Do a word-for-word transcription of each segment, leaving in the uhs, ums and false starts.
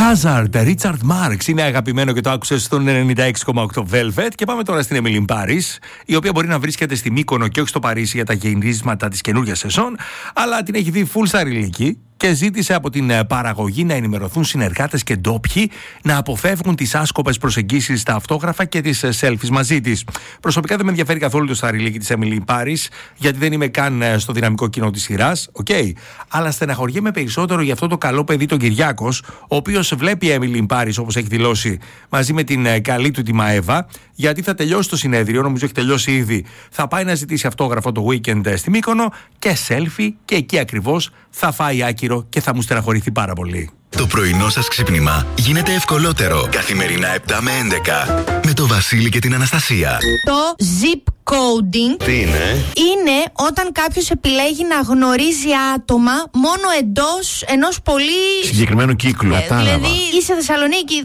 Hazard, Richard Marx είναι αγαπημένο και το άκουσε στον ενενήντα έξι κόμμα οκτώ Velvet. Και πάμε τώρα στην Emily in Paris, η οποία μπορεί να βρίσκεται στη Μύκονο και όχι στο Παρίσι για τα γυρίσματα της καινούργιας σεζόν, αλλά την έχει δει full στα ρηλίκη και ζήτησε από την παραγωγή να ενημερωθούν συνεργάτες και ντόπιοι να αποφεύγουν τις άσκοπες προσεγγίσεις στα αυτόγραφα και τις selfies μαζί της. Προσωπικά δεν με ενδιαφέρει καθόλου το σταριλίκι της Emily in Paris, γιατί δεν είμαι καν στο δυναμικό κοινό της σειράς, okay. Αλλά στεναχωριέμαι περισσότερο για αυτό το καλό παιδί τον Κυριάκος, ο οποίος βλέπει Emily in Paris, όπως έχει δηλώσει, μαζί με την καλή του τη Μαέβα, γιατί θα τελειώσει το συνέδριο, νομίζω έχει τελειώσει ήδη. Θα πάει να ζητήσει αυτόγραφο το weekend στη Μύκονο και selfie, και εκεί ακριβώς θα φάει άκυρο και θα μου στεναχωρηθεί πάρα πολύ. Το πρωινό σας ξύπνημα γίνεται ευκολότερο. Καθημερινά επτά με έντεκα με το Βασίλη και την Αναστασία. Το zip coding τι είναι? Είναι όταν κάποιος επιλέγει να γνωρίζει άτομα μόνο εντός ενός πολύ συγκεκριμένου κύκλου. Ε, δηλαδή είσαι Θεσσαλονίκη.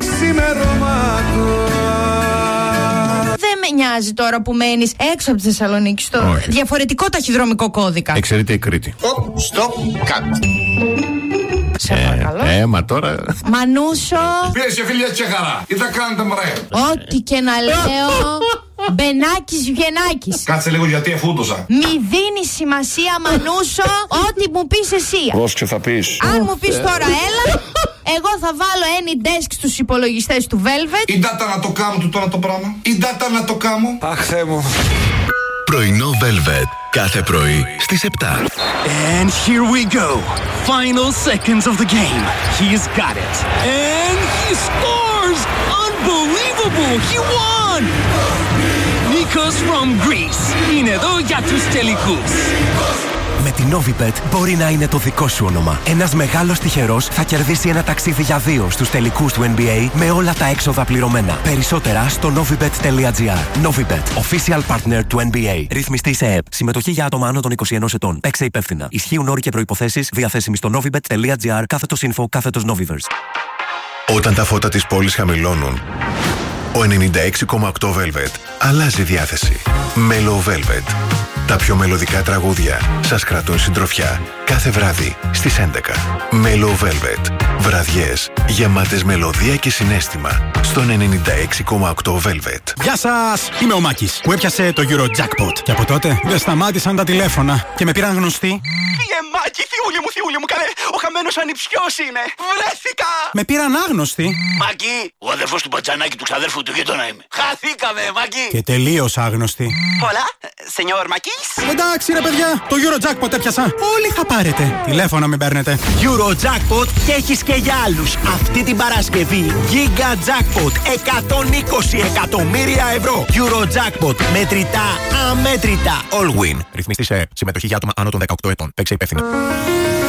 Δεν με νοιάζει τώρα που μένεις έξω από τη Θεσσαλονίκη, στο όχι. Διαφορετικό ταχυδρομικό κώδικα. Εξαιρείται η Κρήτη. Stop, cut. Σε παρακαλώ. Ε, μα τώρα. Μανούσο. Πίεση φίλια Τσεχαρά. Τι θα κάνετε μωρέ? Ό,τι και να λέω. Μπενάκης Βιενάκης. Κάτσε λίγο γιατί εφούντωσα. Μη δίνει σημασία, Μανούσο, ό,τι μου πεις εσύ. Πρόσεξε θα πεις. Αν μου πεις τώρα έλα, εγώ θα βάλω any desk στους υπολογιστές του Velvet. Η data να το κάνω του τώρα το πράγμα. Η data να το κάνω. Αχ, Θεέ μου. Πρωινό Velvet. Κάθε πρωί στις επτά. And here we go. Final seconds of the game. He's got it. And he scores! Unbelievable! He won! Nikos from Greece. Είναι εδώ για τους τελικούς. Με την Novibet μπορεί να είναι το δικό σου όνομα. Ένας μεγάλος τυχερός θα κερδίσει ένα ταξίδι για δύο στους τελικούς του N B A με όλα τα έξοδα πληρωμένα. Περισσότερα στο novibet.gr. Novibet, official partner του N B A. Ρυθμιστή σε ΕΕΠ. Συμμετοχή για άτομα άνω των είκοσι ενός ετών. Παίξε υπεύθυνα. Ισχύουν όροι και προϋποθέσεις διαθέσιμοι στο novibet.gr κάθετος info κάθετος Noviverse. Όταν τα φώτα της πόλης χαμηλώνουν, ο ενενήντα έξι κόμμα οκτώ Velvet αλλάζει διάθεση. Mellow Velvet. Τα πιο μελωδικά τραγούδια σας κρατούν συντροφιά κάθε βράδυ στις έντεκα. Mellow Velvet. Βραδιές γεμάτες μελωδία και συναίσθημα στον ενενήντα έξι κόμμα οκτώ Velvet. Γεια σας! Είμαι ο Μάκης που έπιασε το Eurojackpot. Και από τότε δεν σταμάτησαν τα τηλέφωνα και με πήραν γνωστοί. Φύγε Μάκη, θιούλη μου, θιούλη μου, καλέ. Ο χαμένος ανιψιός είμαι. Βρέθηκα! Με πήραν άγνωστοι. Μάκη, ο αδερφός του Μπατζανάκη του ξαδέρφου του γείτονα είμαι. Χαθήκαμε, Μάκη. Και τελείως άγνωστοι. Πολλά, σενιόρ Μάκης. Εντάξει ρε παιδιά, το Eurojackpot έπιασα. Όλοι θα πάρετε. Τηλέφωνα μην παίρνετε. Eurojackpot και έχεις και για άλλους. Αυτή την Παρασκευή Giga Jackpot εκατόν είκοσι εκατομμύρια ευρώ. Eurojackpot, μετρητά, αμέτρητα. All win. Ρυθμιστή σε συμμετοχή για άτομα άνω των δεκαοκτώ ετών. Παίξε υπεύθυνα.